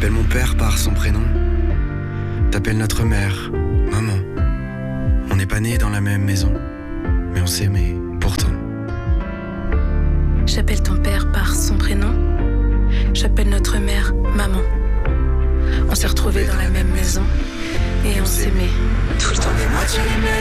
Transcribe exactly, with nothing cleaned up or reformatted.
J'appelle mon père par son prénom. T'appelles notre mère, maman. On n'est pas nés dans la même maison, mais on s'aimait pourtant. J'appelle ton père par son prénom. J'appelle notre mère maman. On s'est retrouvés dans la même maison et on s'aimait tout le temps.